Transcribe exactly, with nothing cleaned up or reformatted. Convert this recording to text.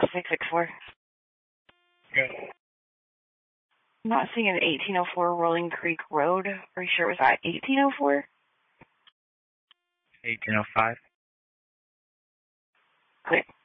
six six four. Good. I'm not seeing an eighteen oh four Rolling Creek Road. Are you sure it was at eighteen oh four? eighteen oh five. Clear.